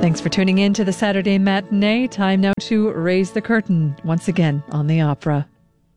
Thanks for tuning in to the Saturday Matinee. Time now to raise the curtain once again on the opera.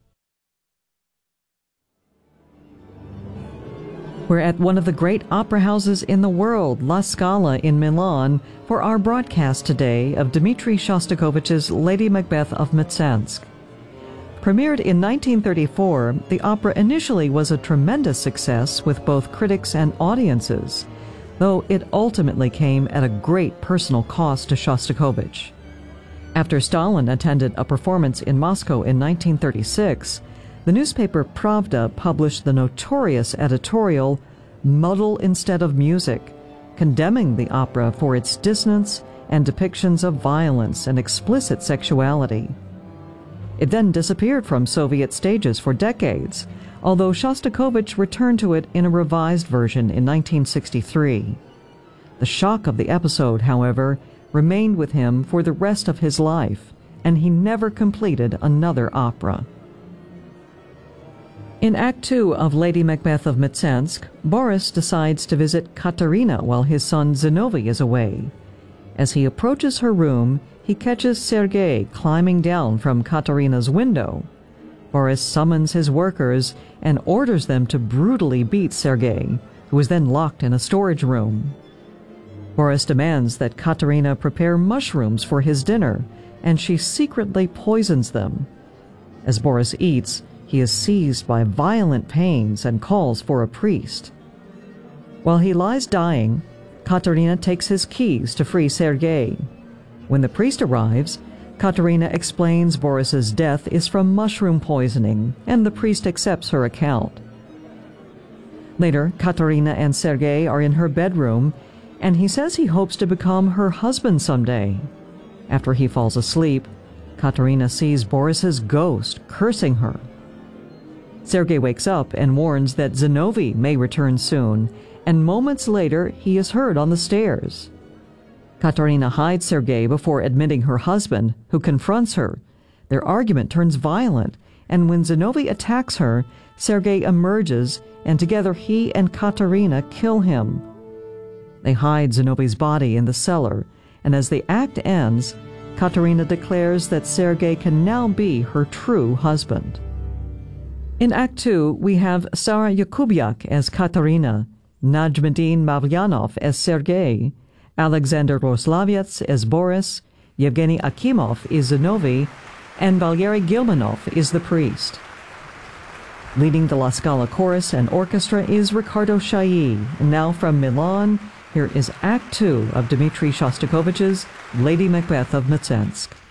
We're at one of the great opera houses in the world, La Scala in Milan, for our broadcast today of Dmitri Shostakovich's Lady Macbeth of Mtsensk. Premiered in 1934, the opera initially was a tremendous success with both critics and audiences, though it ultimately came at a great personal cost to Shostakovich. After Stalin attended a performance in Moscow in 1936, the newspaper Pravda published the notorious editorial "Muddle Instead of Music," condemning the opera for its dissonance and depictions of violence and explicit sexuality. It then disappeared from Soviet stages for decades, although Shostakovich returned to it in a revised version in 1963. The shock of the episode, however, remained with him for the rest of his life, and he never completed another opera. In Act 2 of Lady Macbeth of Mtsensk, Boris decides to visit Katerina while his son Zinovy is away. As he approaches her room, he catches Sergei climbing down from Katerina's window. Boris summons his workers and orders them to brutally beat Sergei, who is then locked in a storage room. Boris demands that Katerina prepare mushrooms for his dinner, and she secretly poisons them. As Boris eats, he is seized by violent pains and calls for a priest. While he lies dying, Katerina takes his keys to free Sergei. When the priest arrives, Katerina explains Boris's death is from mushroom poisoning, and the priest accepts her account. Later, Katerina and Sergei are in her bedroom, and he says he hopes to become her husband someday. After he falls asleep, Katerina sees Boris's ghost cursing her. Sergei wakes up and warns that Zinovy may return soon, and moments later he is heard on the stairs. Katerina hides Sergei before admitting her husband, who confronts her. Their argument turns violent, and when Zinovy attacks her, Sergei emerges, and together he and Katerina kill him. They hide Zinovy's body in the cellar, and as the act ends, Katerina declares that Sergei can now be her true husband. In Act 2, we have Sarah Yakubiak as Katerina, Najmuddin Mavlyanov as Sergei, Alexander Roslaviets as Boris, Yevgeny Akimov is Zinovy, and Valery Gilmanov is the priest. Leading the La Scala chorus and orchestra is Riccardo Chailly. And now from Milan, here is Act 2 of Dmitri Shostakovich's Lady Macbeth of Mtsensk.